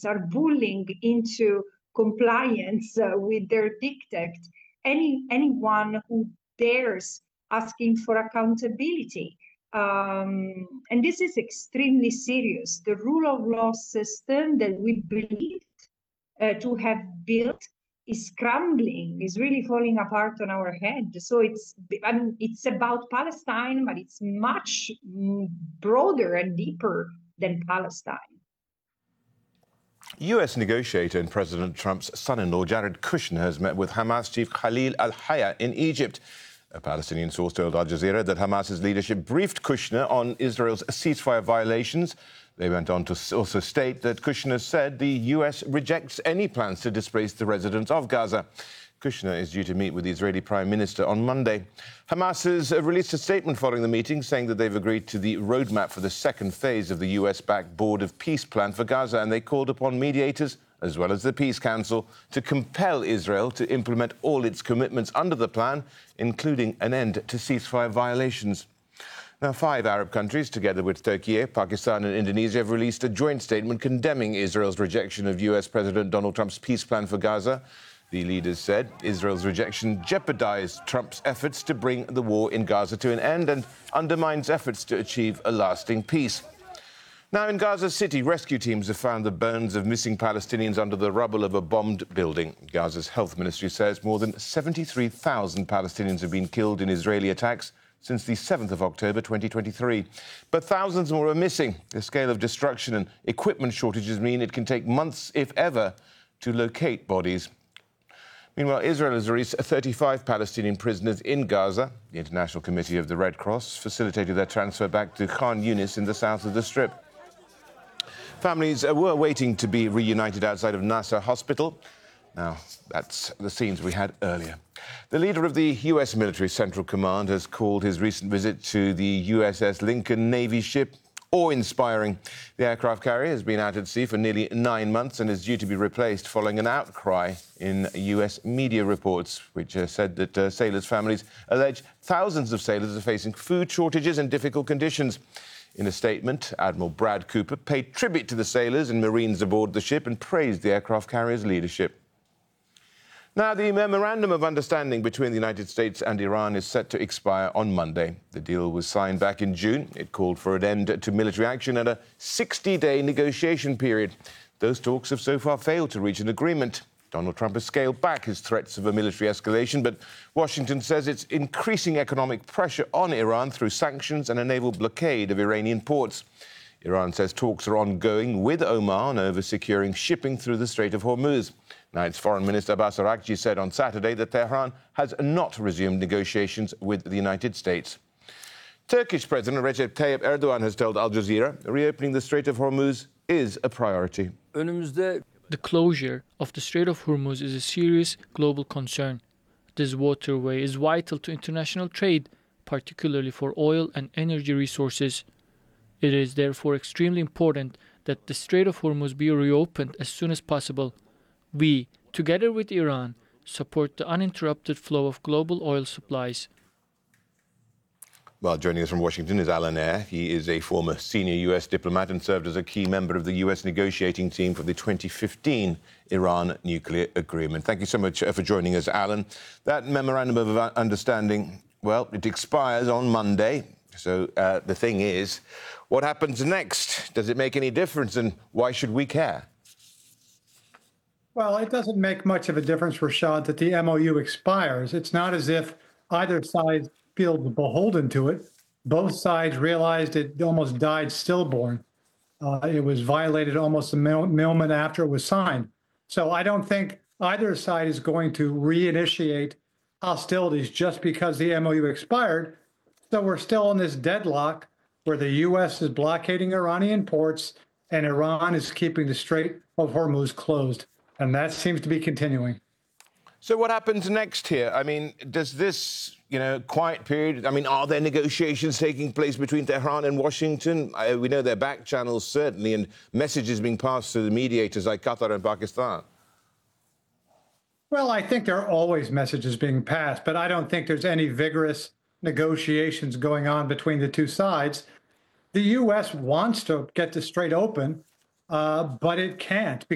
governments are bullying into compliance with their diktat anyone who dares asking for accountability. And this is extremely serious. The rule of law system that we believed to have built is crumbling, is really falling apart on our head. So it's about Palestine, but it's much broader and deeper than Palestine. US negotiator and President Trump's son-in-law, Jared Kushner, has met with Hamas chief Khalil al-Hayya in Egypt. A Palestinian source told Al Jazeera that Hamas's leadership briefed Kushner on Israel's ceasefire violations. They went on to also state that Kushner said the US rejects any plans to displace the residents of Gaza. Kushner is due to meet with the Israeli Prime Minister on Monday. Hamas has released a statement following the meeting saying that they've agreed to the roadmap for the second phase of the US-backed Board of Peace plan for Gaza, and they called upon mediators, as well as the Peace Council, to compel Israel to implement all its commitments under the plan, including an end to ceasefire violations. Now, 5 Arab countries, together with Turkey, Pakistan and Indonesia, have released a joint statement condemning Israel's rejection of US President Donald Trump's peace plan for Gaza. The leaders said Israel's rejection jeopardized Trump's efforts to bring the war in Gaza to an end and undermines efforts to achieve a lasting peace. Now, in Gaza City, rescue teams have found the bones of missing Palestinians under the rubble of a bombed building. Gaza's health ministry says more than 73,000 Palestinians have been killed in Israeli attacks since the 7th of October 2023. But thousands more are missing. The scale of destruction and equipment shortages mean it can take months, if ever, to locate bodies. Meanwhile, Israel has released 35 Palestinian prisoners in Gaza. The International Committee of the Red Cross facilitated their transfer back to Khan Yunis in the south of the Strip. Families were waiting to be reunited outside of Nasser Hospital. Now, that's the scenes we had earlier. The leader of the US Military Central Command has called his recent visit to the USS Lincoln Navy ship awe-inspiring. The aircraft carrier has been out at sea for nearly 9 months and is due to be replaced following an outcry in US media reports, which said that sailors' families allege thousands of sailors are facing food shortages and difficult conditions. In a statement, Admiral Brad Cooper paid tribute to the sailors and Marines aboard the ship and praised the aircraft carrier's leadership. Now, the Memorandum of Understanding between the United States and Iran is set to expire on Monday. The deal was signed back in June. It called for an end to military action and a 60-day negotiation period. Those talks have so far failed to reach an agreement. Donald Trump has scaled back his threats of a military escalation, but Washington says it's increasing economic pressure on Iran through sanctions and a naval blockade of Iranian ports. Iran says talks are ongoing with Oman over securing shipping through the Strait of Hormuz. Now, its Foreign Minister Abbas Araghchi said on Saturday that Tehran has not resumed negotiations with the United States. Turkish President Recep Tayyip Erdogan has told Al Jazeera reopening the Strait of Hormuz is a priority. The closure of the Strait of Hormuz is a serious global concern. This waterway is vital to international trade, particularly for oil and energy resources. It is therefore extremely important that the Strait of Hormuz be reopened as soon as possible. We, together with Iran, support the uninterrupted flow of global oil supplies. Well, joining us from Washington is Alan Eyre. He is a former senior U.S. diplomat and served as a key member of the U.S. negotiating team for the 2015 Iran nuclear agreement. Thank you so much for joining us, Alan. That Memorandum of Understanding, well, it expires on Monday. So the thing is, what happens next? Does it make any difference, and why should we care? Well, it doesn't make much of a difference, Rashad, that the MOU expires. It's not as if either side feels beholden to it. Both sides realized it almost died stillborn. It was violated almost a moment after it was signed. So I don't think either side is going to reinitiate hostilities just because the MOU expired. So we're still in this deadlock where the U.S. is blockading Iranian ports and Iran is keeping the Strait of Hormuz closed. And that seems to be continuing. So what happens next here? I mean, does this, quiet period, are there negotiations taking place between Tehran and Washington? We know there are back channels, certainly, and messages being passed to the mediators like Qatar and Pakistan. Well, I think there are always messages being passed, but I don't think there's any vigorous negotiations going on between the two sides. The U.S. wants to get the strait open, but it can't.